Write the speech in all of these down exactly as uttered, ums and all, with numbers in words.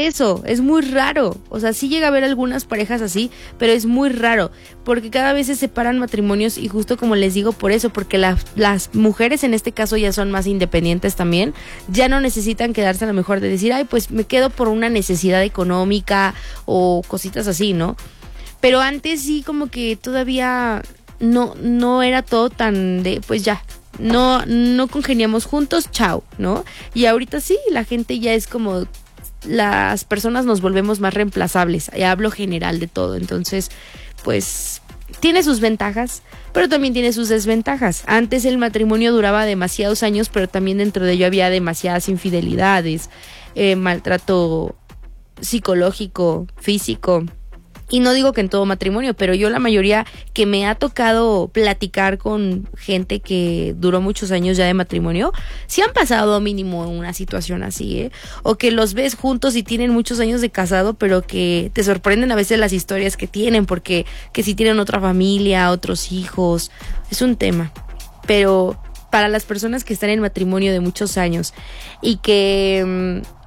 eso, es muy raro. O sea, sí llega a haber algunas parejas así, pero es muy raro, porque cada vez se separan matrimonios y justo como les digo por eso, porque la, las mujeres en este caso ya son más independientes también, ya no necesitan quedarse a lo mejor de decir, ay, pues me quedo por una necesidad económica o cositas así, ¿no? Pero antes sí como que todavía no, no era todo tan de, pues ya, no, no congeniamos juntos, chao, ¿no? Y ahorita sí, la gente ya es como, las personas nos volvemos más reemplazables, ya hablo general de todo, entonces, pues, tiene sus ventajas, pero también tiene sus desventajas. Antes el matrimonio duraba demasiados años, pero también dentro de ello había demasiadas infidelidades, eh, maltrato psicológico, físico. Y no digo que en todo matrimonio, pero yo la mayoría que me ha tocado platicar con gente que duró muchos años ya de matrimonio, sí han pasado mínimo una situación así, ¿eh? O que los ves juntos y tienen muchos años de casado, pero que te sorprenden a veces las historias que tienen, porque que si tienen otra familia, otros hijos, es un tema. Pero para las personas que están en matrimonio de muchos años y que... Mmm,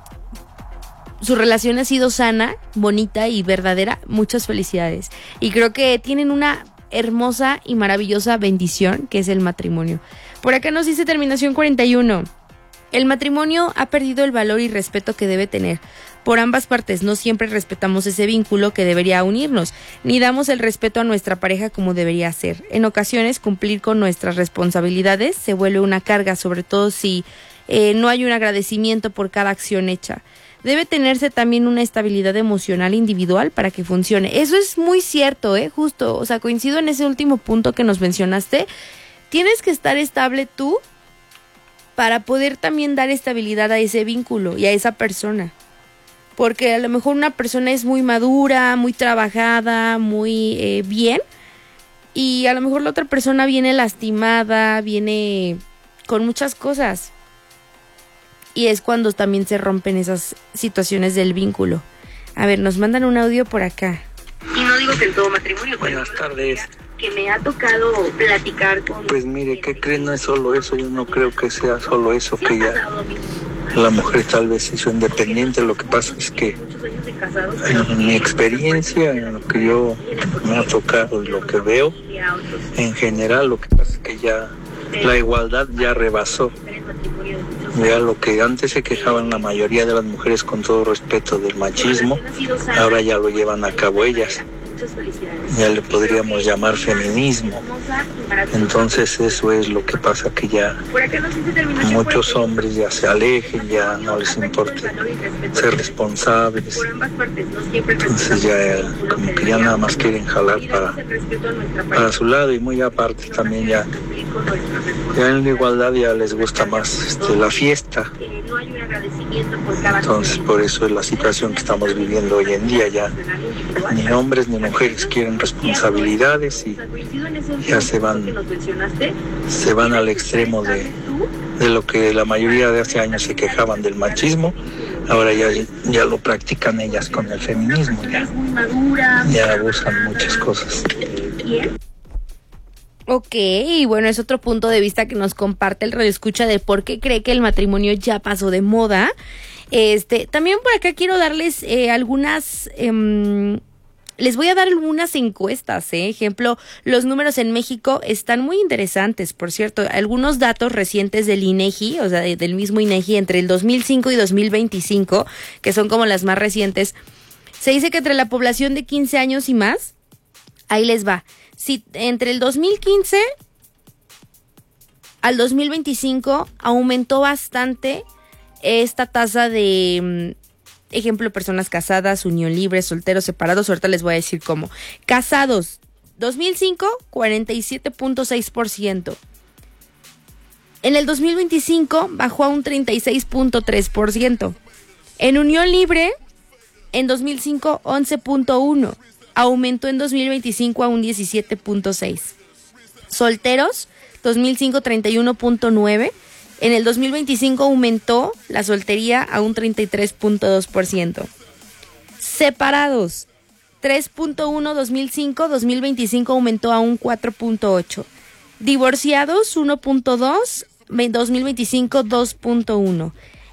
su relación ha sido sana, bonita y verdadera, muchas felicidades. Y creo que tienen una hermosa y maravillosa bendición, que es el matrimonio. Por acá nos dice terminación cuarenta y uno. El matrimonio ha perdido el valor y respeto que debe tener. Por ambas partes, no siempre respetamos ese vínculo que debería unirnos, ni damos el respeto a nuestra pareja como debería ser. En ocasiones, cumplir con nuestras responsabilidades se vuelve una carga, sobre todo si eh, no hay un agradecimiento por cada acción hecha. Debe tenerse también una estabilidad emocional individual para que funcione. Eso es muy cierto, ¿eh? Justo, o sea, coincido en ese último punto que nos mencionaste. Tienes que estar estable tú para poder también dar estabilidad a ese vínculo y a esa persona. Porque a lo mejor una persona es muy madura, muy trabajada, muy eh, bien. Y a lo mejor la otra persona viene lastimada, viene con muchas cosas. Y es cuando también se rompen esas situaciones del vínculo. A ver, nos mandan un audio por acá. Y no digo que en todo matrimonio. Buenas tardes. Que me ha tocado platicar con... Pues mire, ¿qué creen? No es solo eso. Yo no creo que sea solo eso, que ya la mujer tal vez se hizo independiente. Lo que pasa es que en mi experiencia, en lo que yo me ha tocado y lo que veo, en general lo que pasa es que ya la igualdad ya rebasó. Ya lo que antes se quejaban la mayoría de las mujeres, con todo respeto, del machismo, ahora ya lo llevan a cabo ellas. Ya le podríamos llamar feminismo. Entonces eso es lo que pasa, que ya muchos hombres ya se alejen, ya no les importa ser responsables. Entonces ya como que ya nada más quieren jalar para, para su lado, y muy aparte también ya, ya en la igualdad ya les gusta más este, la fiesta. Entonces por eso es la situación que estamos viviendo hoy en día. Ya ni hombres ni mujeres quieren responsabilidades y ya se van se van al extremo de, de lo que la mayoría de hace años se quejaban del machismo. Ahora ya, ya lo practican ellas con el feminismo, ya, ya abusan muchas cosas. Ok, y bueno, es otro punto de vista que nos comparte el radioescucha de por qué cree que el matrimonio ya pasó de moda. Este, también por acá quiero darles eh, algunas... Eh, les voy a dar algunas encuestas, ¿eh? Ejemplo, los números en México están muy interesantes, por cierto. Algunos datos recientes del INEGI, o sea, de, del mismo INEGI, entre el dos mil cinco y dos mil veinticinco, que son como las más recientes, se dice que entre la población de quince años y más, ahí les va. Si entre el dos mil quince al dos mil veinticinco aumentó bastante esta tasa de... Ejemplo, personas casadas, unión libre, solteros, separados. Ahorita les voy a decir cómo. Casados, dos mil cinco, cuarenta y siete punto seis por ciento. En el dos mil veinticinco bajó a un treinta y seis punto tres por ciento. En unión libre, en dos mil cinco, once punto uno. Aumentó en dos mil veinticinco a un diecisiete punto seis. Solteros, dos mil cinco, treinta y uno punto nueve. En el dos mil veinticinco aumentó la soltería a un treinta y tres punto dos por ciento. Separados, tres punto uno dos mil cinco, dos mil veinticinco aumentó a un cuatro punto ocho. Divorciados, uno punto dos, dos mil veinticinco dos punto uno.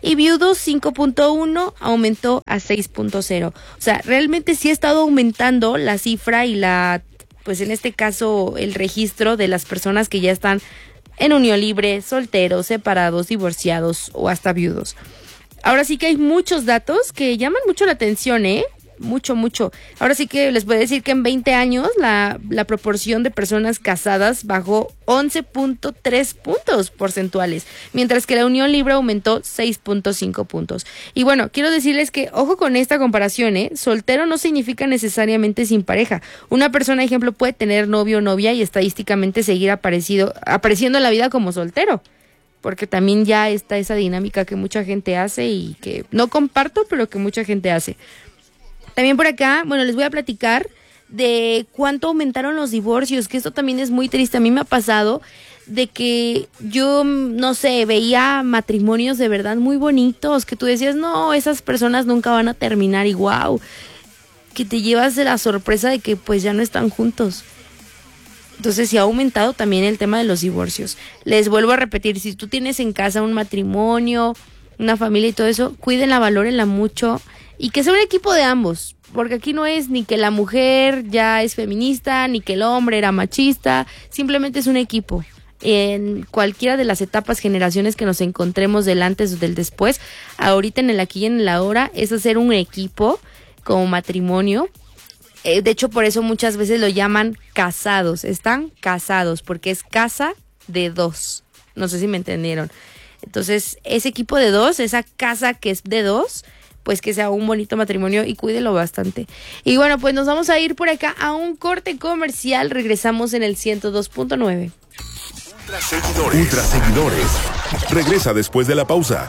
y viudos cinco punto uno aumentó a seis punto cero. O sea, realmente sí ha estado aumentando la cifra y la, pues en este caso, el registro de las personas que ya están en unión libre, solteros, separados, divorciados o hasta viudos. Ahora sí que hay muchos datos que llaman mucho la atención, ¿eh? Mucho, mucho. Ahora sí que les puedo decir que en veinte años la, la proporción de personas casadas bajó once punto tres puntos porcentuales, mientras que la unión libre aumentó seis punto cinco puntos. Y bueno, quiero decirles que, ojo con esta comparación, ¿eh? Soltero no significa necesariamente sin pareja. Una persona, ejemplo, puede tener novio o novia y estadísticamente seguir aparecido, apareciendo en la vida como soltero, porque también ya está esa dinámica que mucha gente hace y que no comparto, pero que mucha gente hace. También por acá, bueno, les voy a platicar de cuánto aumentaron los divorcios, que esto también es muy triste. A mí me ha pasado de que yo, no sé, veía matrimonios de verdad muy bonitos, que tú decías, no, esas personas nunca van a terminar y wow, que te llevas de la sorpresa de que pues ya no están juntos. Entonces sí ha aumentado también el tema de los divorcios. Les vuelvo a repetir, si tú tienes en casa un matrimonio, una familia y todo eso, cuídenla, valórenla mucho. Y que sea un equipo de ambos, porque aquí no es ni que la mujer ya es feminista, ni que el hombre era machista, simplemente es un equipo. En cualquiera de las etapas, generaciones que nos encontremos del antes o del después, ahorita en el aquí y en el ahora, es hacer un equipo como matrimonio. Eh, de hecho, por eso muchas veces lo llaman casados, están casados, porque es casa de dos. No sé si me entendieron. Entonces, ese equipo de dos, esa casa que es de dos, pues que sea un bonito matrimonio y cuídelo bastante. Y bueno, pues nos vamos a ir por acá a un corte comercial. Regresamos en el ciento dos punto nueve. Ultra seguidores. Ultra seguidores. Regresa después de la pausa.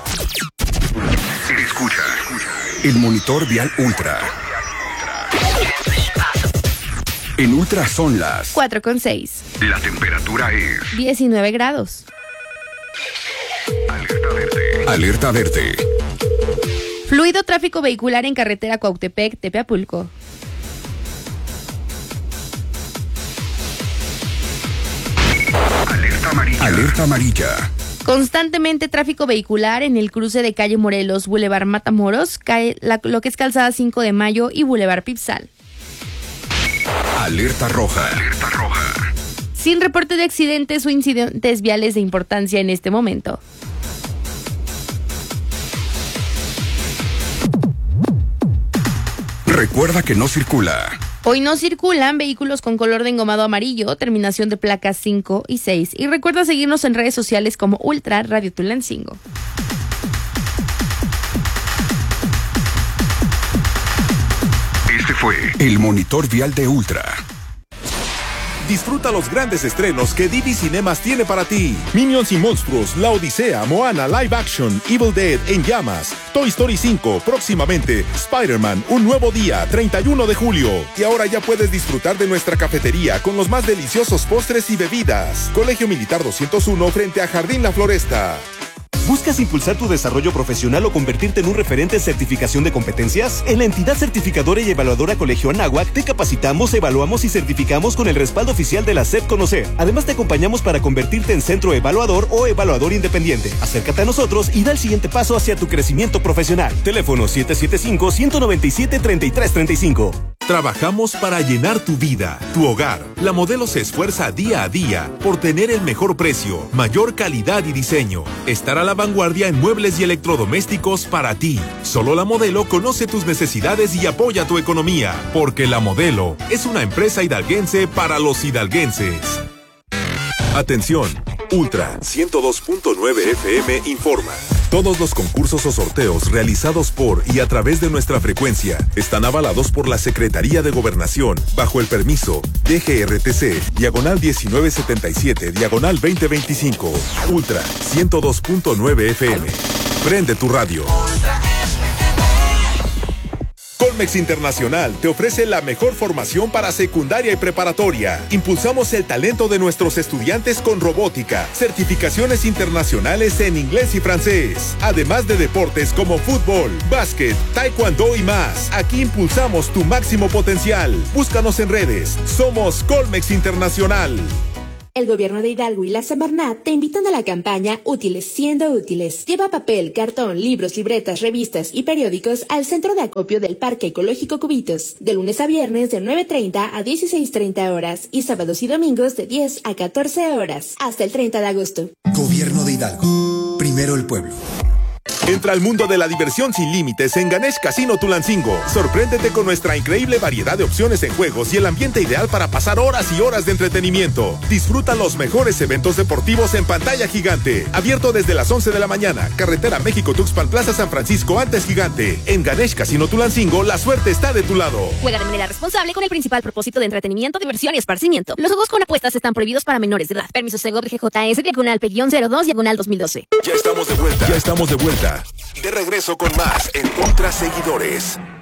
Escucha. El monitor vial Ultra. En Ultra son las cuatro con seis. La temperatura es diecinueve grados. Alerta verde. Alerta verde. Fluido tráfico vehicular en carretera Cuautepec, Tepeapulco. Alerta amarilla. Alerta amarilla. Constantemente tráfico vehicular en el cruce de calle Morelos, Boulevard Matamoros, cae la, lo que es calzada cinco de mayo y Boulevard Pipsal. Alerta roja. Alerta roja. Sin reporte de accidentes o incidentes viales de importancia en este momento. Recuerda que no circula. Hoy no circulan vehículos con color de engomado amarillo, terminación de placas cinco y seis. Y recuerda seguirnos en redes sociales como Ultra Radio Tulancingo. Este fue el monitor vial de Ultra. Disfruta los grandes estrenos que D V Cinemas tiene para ti. Minions y Monstruos, La Odisea, Moana Live Action, Evil Dead en llamas, Toy Story cinco, próximamente, Spider-Man, Un Nuevo Día, treinta y uno de julio. Y ahora ya puedes disfrutar de nuestra cafetería con los más deliciosos postres y bebidas. Colegio Militar doscientos uno frente a Jardín La Floresta. ¿Buscas impulsar tu desarrollo profesional o convertirte en un referente en certificación de competencias? En la entidad certificadora y evaluadora Colegio Anáhuac te capacitamos, evaluamos y certificamos con el respaldo oficial de la S E P Conocer. Además te acompañamos para convertirte en centro evaluador o evaluador independiente. Acércate a nosotros y da el siguiente paso hacia tu crecimiento profesional. Teléfono siete siete cinco, uno nueve siete, tres tres tres cinco. Trabajamos para llenar tu vida, tu hogar. La Modelo se esfuerza día a día por tener el mejor precio, mayor calidad y diseño. Estar a la vanguardia en muebles y electrodomésticos para ti. Solo La Modelo conoce tus necesidades y apoya tu economía, porque La Modelo es una empresa hidalguense para los hidalguenses. Atención, Ultra ciento dos punto nueve F M informa. Todos los concursos o sorteos realizados por y a través de nuestra frecuencia están avalados por la Secretaría de Gobernación bajo el permiso D G R T C, diagonal diecinueve setenta y siete, diagonal veinte veinticinco. Ultra ciento dos punto nueve F M. Prende tu radio. Colmex Internacional te ofrece la mejor formación para secundaria y preparatoria. Impulsamos el talento de nuestros estudiantes con robótica, certificaciones internacionales en inglés y francés, además de deportes como fútbol, básquet, taekwondo y más. Aquí impulsamos tu máximo potencial. Búscanos en redes. Somos Colmex Internacional. El gobierno de Hidalgo y la Semarnat te invitan a la campaña Útiles siendo útiles. Lleva papel, cartón, libros, libretas, revistas y periódicos al centro de acopio del Parque Ecológico Cubitos. De lunes a viernes de nueve treinta a dieciséis treinta horas y sábados y domingos de diez a catorce horas. Hasta el treinta de agosto. Gobierno de Hidalgo. Primero el pueblo. Entra al mundo de la diversión sin límites en Ganesh Casino Tulancingo. Sorpréndete con nuestra increíble variedad de opciones en juegos y el ambiente ideal para pasar horas y horas de entretenimiento. Disfruta los mejores eventos deportivos en pantalla gigante. Abierto desde las once de la mañana. Carretera México-Tuxpan Plaza San Francisco, antes gigante. En Ganesh Casino Tulancingo, la suerte está de tu lado. Juega de manera responsable con el principal propósito de entretenimiento, diversión y esparcimiento. Los juegos con apuestas están prohibidos para menores de edad. Permiso Segov G J S, diagonal P cero dos, diagonal dos mil doce. Ya estamos de vuelta. Ya estamos de vuelta. De regreso con más en Ultra Seguidores.